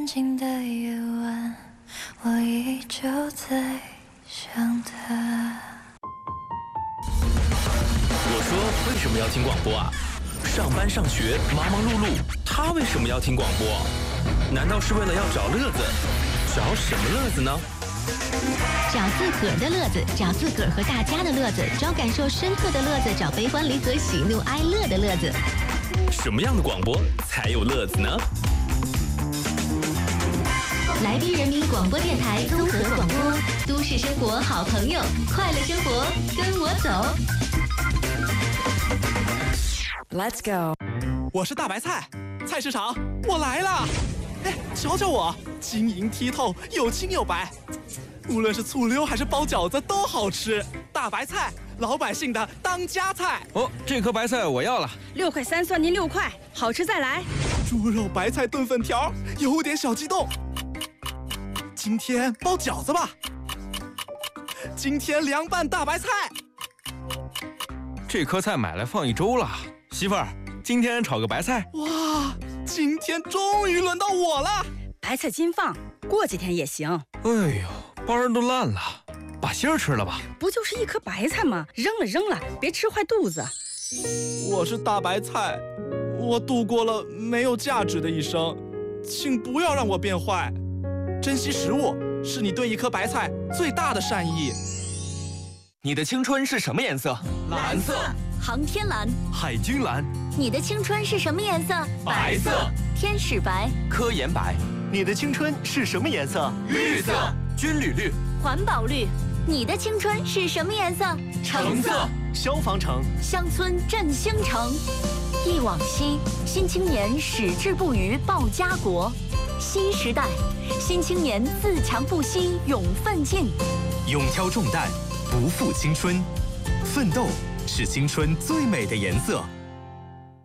安静的夜晚，我依旧在想他。 我说为什么要听广播啊？上班上学忙忙碌碌，他为什么要听广播？难道是为了要找乐子？找什么乐子呢？ 找自个儿的乐子，找自个儿和大家的乐子，找感受深刻的乐子，找悲欢离合、喜怒哀乐的乐子。 什么样的广播才有乐子呢？ 来宾人民广播电台综合广播，都市生活好朋友，快乐生活跟我走。 Let's go！ 我是大白菜，菜市场我来了。哎，瞧瞧我，晶莹剔透，又青又白，无论是醋溜还是包饺子都好吃。大白菜，老百姓的当家菜。 哦，这颗白菜我要了 ，6块3，算您6块，好吃再来。 猪肉白菜炖粉条，有点小激动。今天包饺子吧，今天凉拌大白菜。 这颗菜买来放1周了，媳妇儿，今天炒个白菜。 哇，今天终于轮到我了。 白菜今放，过几天也行。 哎呦，包儿都烂了，把芯儿吃了吧。 不就是一颗白菜吗？扔了，别吃坏肚子。 我是大白菜，我度过了没有价值的一生，请不要让我变坏。珍惜食物是你对一颗白菜最大的善意。 你的青春是什么颜色？蓝色。 航天蓝。 海军蓝。 你的青春是什么颜色？ 白色。 天使白。 科研白。 你的青春是什么颜色？ 绿色。军旅绿。 环保绿。你的青春是什么颜色？ 橙色。 消防橙。 乡村振兴城。忆往昔，新青年矢志不渝报家国。新时代，新青年自强不息勇奋进。 勇挑重担，不负青春。奋斗是青春最美的颜色。